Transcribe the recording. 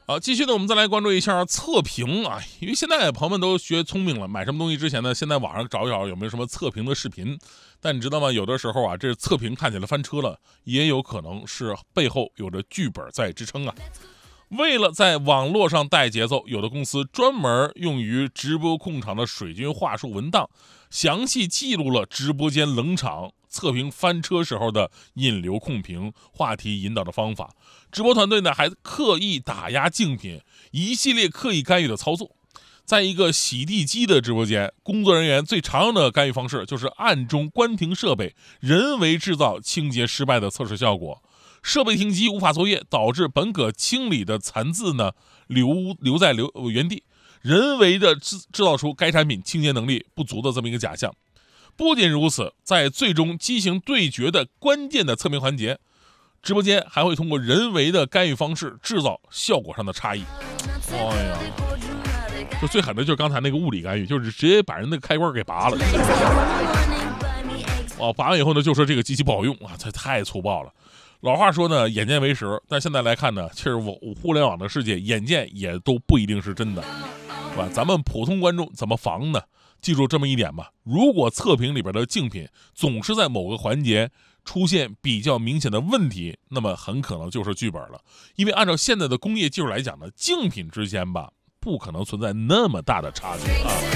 好，继续呢，我们再来关注一下测评啊，因为现在朋友们都学聪明了，买什么东西之前呢，先在网上找一找有没有什么测评的视频。但你知道吗？有的时候啊，这测评看起来翻车了，也有可能是背后有着剧本在支撑啊。为了在网络上带节奏，有的公司专门用于直播控场的水军话术文档，详细记录了直播间冷场、测评翻车时候的引流控评、话题引导的方法。直播团队呢还刻意打压竞品，一系列刻意干预的操作。在一个洗地机的直播间，工作人员最常用的干预方式就是暗中关停设备，人为制造清洁失败的测试效果。设备停机无法作业，导致本可清理的残渍呢留在原地，人为的制造出该产品清洁能力不足的这么一个假象。不仅如此，在最终机型对决的关键的测评环节，直播间还会通过人为的干预方式制造效果上的差异。哎呀，就最狠的就是刚才那个物理干预，就是直接把人的开关给拔了。拔完以后呢，就说这个机器不好用啊，这太粗暴了。老话说呢，眼见为实，但现在来看呢，其实互联网的世界，眼见也都不一定是真的，是吧？咱们普通观众怎么防呢？记住这么一点吧，如果测评里边的竞品总是在某个环节出现比较明显的问题，那么很可能就是剧本了。因为按照现在的工业技术来讲呢，竞品之间吧，不可能存在那么大的差距啊。